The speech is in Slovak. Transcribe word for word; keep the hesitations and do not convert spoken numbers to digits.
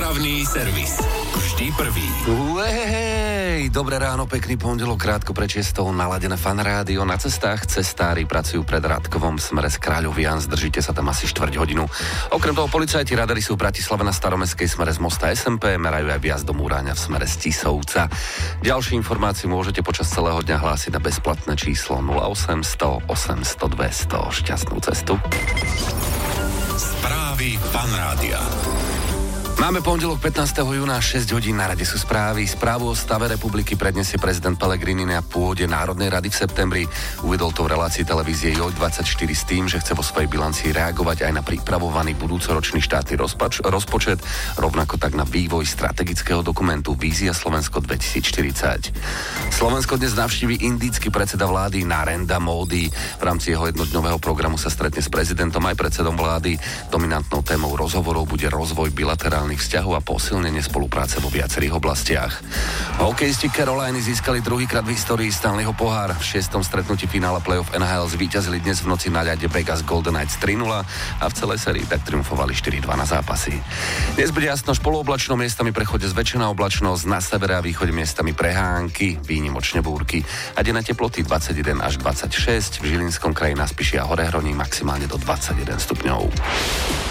Dopravný servis. Vždy prvý. Uhej, dobré ráno, pekný pondelok, krátko pred šiestou naladené Fan Rádio. Na cestách cestári pracujú pred Radkovom smere z Kráľovian, zdržíte sa tam asi štvrť hodinu. Okrem toho policajti radari sú v Bratislave na Staromestskej smere z mosta es em pé, merajú aj vjazd do Múráňa v smere z Tisovca. Ďalšie informácie môžete počas celého dňa hlásiť na bezplatné číslo nula osem sto osemsto dvesto. Šťastnú cestu. Správy Fan Rádia. Máme pondelok pätnásteho júna, šesť hodín, na rade sú správy. Správu o stave republiky predniesie prezident Pellegrini na pôde Národnej rady v septembri. Uvedol to v relácii televízie J O Č dvadsaťštyri s tým, že chce vo svojej bilancii reagovať aj na pripravovaný budúcoročný štátny rozpač, rozpočet, rovnako tak na vývoj strategického dokumentu Vízia Slovensko dvetisícštyridsať. Slovensko dnes navštíví indický predseda vlády Narendra Modi. V rámci jeho jednodňového programu sa stretne s prezidentom aj predsedom vlády. Dominantnou témou rozhovorov bude rozvoj bilaterálnych vzťahov a posilnenie spolupráce vo viacerých oblastiach. Hokejisti Caroliny získali druhýkrát v histórii Stanleyho pohár. V šiestom stretnutí finále play-off en há el zvíťazili dnes v noci na ľade Vegas Golden Knights tri nula a v celej sérii tak triumfovali štyri dva na zápasy. Dnes bude jasno polooblačno, miestami prechode zväčšená oblačnosť, na severe a východe miestami prehánky, výnimočne búrky a denné teploty dvadsaťjeden až dvadsaťšesť, v Žilinskom kraji na Spiši a Horehroní maximálne do dvadsaťjeden stupňov.